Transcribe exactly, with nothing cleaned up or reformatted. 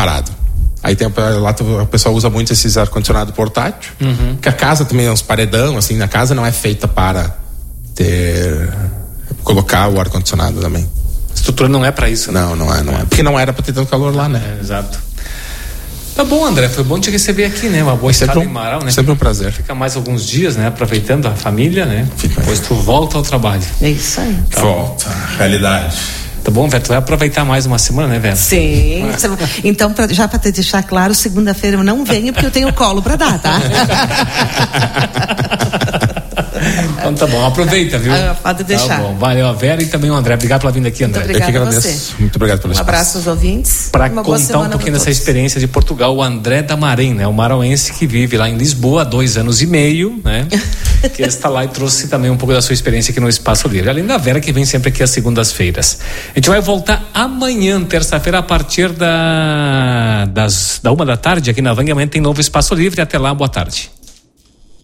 parado. Aí tem, lá o pessoal usa muito esses ar-condicionado portátil, uhum. que a casa também é uns paredão, assim, a casa não é feita para ter, colocar o ar-condicionado também. A estrutura não é para isso, né? Não, não é, não é. Porque não era para ter tanto calor lá, né? É, exato. Tá bom, André, foi bom te receber aqui, né? Uma boa estada em Marau, né? Sempre um prazer. Fica mais alguns dias, né? Aproveitando a família, né? Fica. Depois tu volta ao trabalho. É isso aí. Tá. Volta, realidade. Tá bom, Vera? Tu vai aproveitar mais uma semana, né, Vera? Sim. Ah. Então, pra, já para te deixar claro, segunda-feira eu não venho porque eu tenho colo para dar, tá? Então tá bom, aproveita, viu? Ah, pode deixar. Tá bom, valeu a Vera e também o André. Obrigado pela vinda aqui, André. Muito obrigado. Eu que agradeço. Você. Muito obrigado pelo um espaço. Um abraço aos ouvintes. Para contar um pouquinho dessa experiência de Portugal, o André Damarém, né? O marauense que vive lá em Lisboa há dois anos e meio, né? Que está lá e trouxe também um pouco da sua experiência aqui no Espaço Livre. Além da Vera, que vem sempre aqui às segundas-feiras. A gente vai voltar amanhã, terça-feira, a partir da, das, da uma da tarde, aqui na Vang. Amanhã tem novo Espaço Livre. Até lá, boa tarde.